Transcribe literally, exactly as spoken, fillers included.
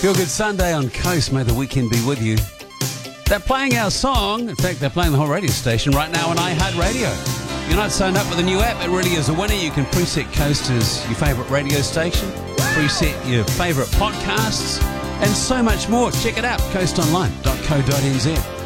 Feel Good Sunday on Coast. May the weekend be with you. They're playing our song. In fact, they're playing the whole radio station right now on iHeartRadio. You're not signed up with a new app. It really is a winner. You can preset Coast as your favourite radio station, preset your favourite podcasts, and so much more. Check it out, coast online dot co dot n z.